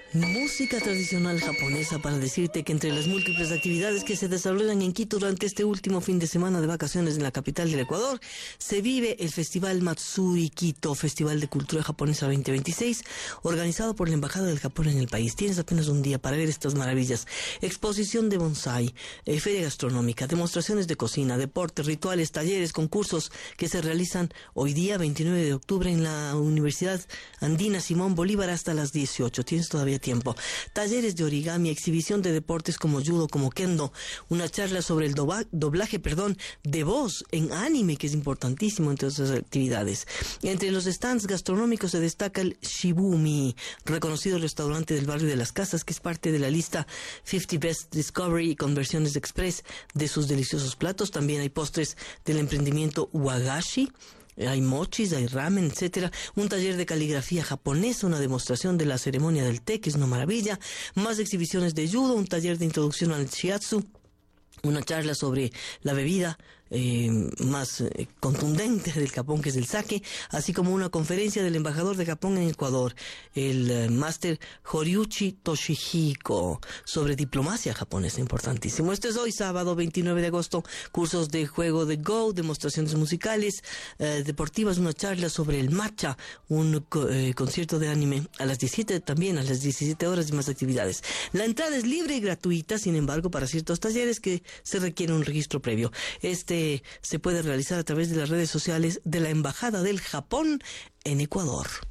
Música tradicional japonesa para decirte que entre las múltiples actividades que se desarrollan en Quito durante este último fin de semana de vacaciones en la capital del Ecuador, se vive el Festival Matsuri Quito, Festival de Cultura Japonesa 2026, organizado por la Embajada del Japón en el país. Tienes apenas un día para ver estas maravillas. Exposición de bonsai, feria gastronómica, demostraciones de cocina, deportes, rituales, talleres, concursos que se realizan hoy día, 29 de octubre, en la Universidad Andina Simón Bolívar hasta las 18. Tienes todavía tiempo. Talleres de origami, exhibición de deportes como judo, como kendo, una charla sobre el doblaje de voz en anime, que es importantísimo entre otras actividades. Entre los stands gastronómicos se destaca el Shibumi, reconocido restaurante del barrio de Las Casas, que es parte de la lista 50 Best Discovery y conversiones express de sus deliciosos platos. También hay postres del emprendimiento Wagashi, hay mochis, hay ramen, etcétera. Un taller de caligrafía japonesa, una demostración de la ceremonia del té, que es una maravilla. Más exhibiciones de judo, un taller de introducción al shiatsu, una charla sobre la bebida más contundente del Japón, que es el sake, así como una conferencia del embajador de Japón en Ecuador, el máster Horiuchi Toshihiko, sobre diplomacia japonesa, importantísimo. Este es hoy, sábado 29 de agosto, cursos de juego de Go, demostraciones musicales, deportivas, una charla sobre el matcha, un concierto de anime a las 17, también a las 17 horas y más actividades. La entrada es libre y gratuita, sin embargo, para ciertos talleres que se requiere un registro previo. Se puede realizar a través de las redes sociales de la Embajada del Japón en Ecuador.